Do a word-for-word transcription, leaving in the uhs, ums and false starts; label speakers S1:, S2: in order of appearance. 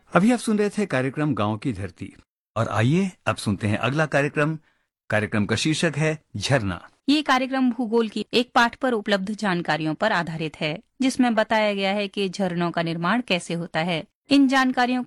S1: अभी आप सुन रहे थे कार्यक्रम गांव की धरती। और आइए अब सुनते हैं अगला कार्यक्रम। कार्यक्रम का शीर्षक है झरना।
S2: ये कार्यक्रम भूगोल की एक पाठ पर उपलब्ध जानकारियों पर आधारित है, जिसमें बताया गया है कि झरनों का निर्माण कैसे होता है। इन जानकारियों